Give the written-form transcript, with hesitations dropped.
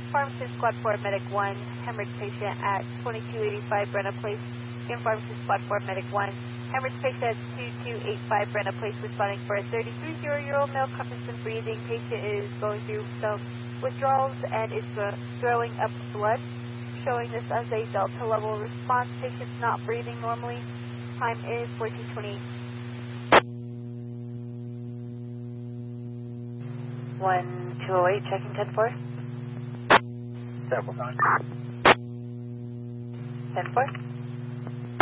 Pharmacy Squad 4 Medic 1, hemorrhage patient at 2285 Brenna Place. In Pharmacy Squad 4 Medic 1, hemorrhage patient at 2285 Brenna Place, responding for a 33-year-old male, constant breathing. Patient is going through some withdrawals and is throwing up blood, showing this as a delta level response. Patient's not breathing normally. Time is 14:28. 1208, checking 10-4. 10-4. 10-4.